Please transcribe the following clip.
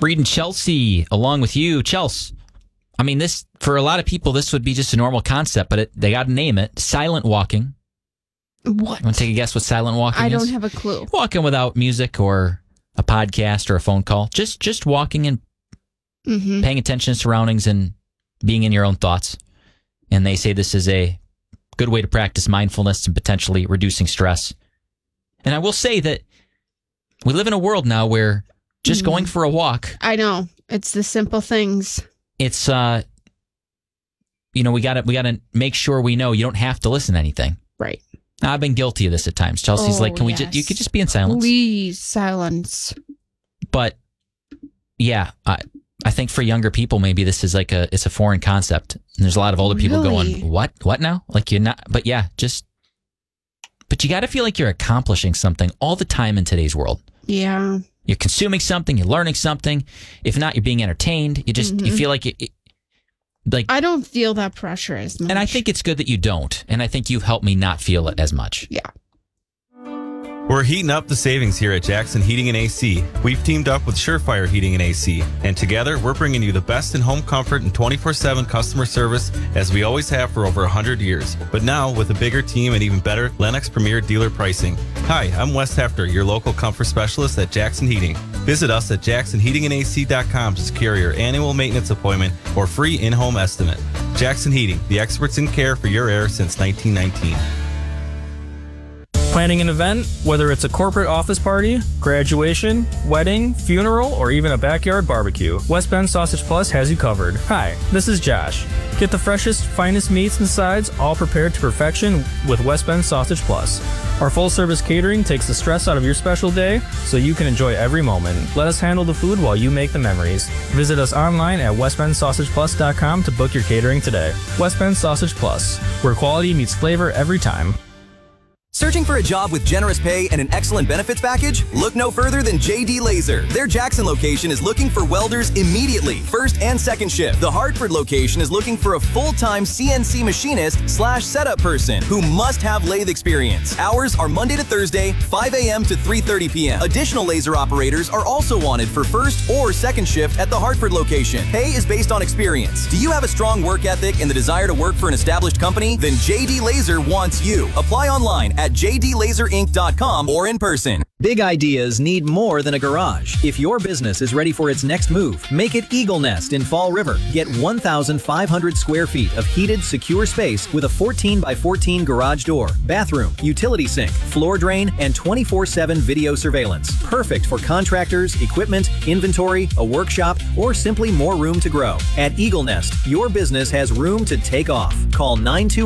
Reed and Chelsea, along with you. Chelsea, I mean, this, for a lot of people, this would be just a normal concept, but they got to name it. Silent walking. What? You want to take a guess what silent walking is? I don't have a clue. Walking without music or a podcast or a phone call. Just walking and paying attention to surroundings and being in your own thoughts. And they say this is a good way to practice mindfulness and potentially reducing stress. And I will say that we live in a world now where just going for a walk. I know. It's the simple things. It's, we gotta make sure we know you don't have to listen to anything. Right. Now, I've been guilty of this at times. Chelsea's like, you could just be in silence. Please, silence. But yeah, I think for younger people, maybe this is it's a foreign concept. And there's a lot of older people going, what now? Like you're not, but yeah, but you got to feel like you're accomplishing something all the time in today's world. Yeah. You're consuming something, you're learning something. If not, you're being entertained. You feel like I don't feel that pressure as much. And I think it's good that you don't. And I think you've helped me not feel it as much. Yeah. We're heating up the savings here at Jackson Heating and AC. We've teamed up with Surefire Heating and AC, and together we're bringing you the best in home comfort and 24/7 customer service as we always have for over 100 years. But now with a bigger team and even better Lennox Premier dealer pricing. Hi, I'm Wes Hefter, your local comfort specialist at Jackson Heating. Visit us at jacksonheatingandac.com to secure your annual maintenance appointment or free in-home estimate. Jackson Heating, the experts in care for your air since 1919. Planning an event, whether it's a corporate office party, graduation, wedding, funeral, or even a backyard barbecue, West Bend Sausage Plus has you covered. Hi, this is Josh. Get the freshest, finest meats and sides, all prepared to perfection with West Bend Sausage Plus. Our full-service catering takes the stress out of your special day so you can enjoy every moment. Let us handle the food while you make the memories. Visit us online at westbendsausageplus.com to book your catering today. West Bend Sausage Plus, where quality meets flavor every time. Searching for a job with generous pay and an excellent benefits package? Look no further than JD Laser. Their Jackson location is looking for welders immediately, first and second shift. The Hartford location is looking for a full-time CNC machinist/setup person who must have lathe experience. Hours are Monday to Thursday, 5 a.m. to 3:30 p.m. Additional laser operators are also wanted for first or second shift at the Hartford location. Pay is based on experience. Do you have a strong work ethic and the desire to work for an established company? Then JD Laser wants you. Apply online at jdlaserinc.com or in person. Big ideas need more than a garage. If your business is ready for its next move, make it Eagle Nest in Fall River. Get 1,500 square feet of heated, secure space with a 14 by 14 garage door, bathroom, utility sink, floor drain, and 24/7 video surveillance. Perfect for contractors, equipment, inventory, a workshop, or simply more room to grow. At Eagle Nest, your business has room to take off. Call 921